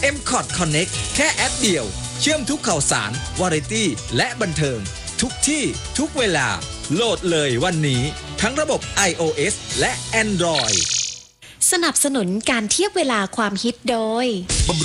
M-Cot Connect แค่แอปเดียวเชื่อมทุกข่าวสารวาไรตี้และบันเทิงทุกที่ทุกเวลาโหลดเลยวันนี้ทั้งระบบ iOS และ Android สนับสนุนการเทียบเวลาความฮิตโดย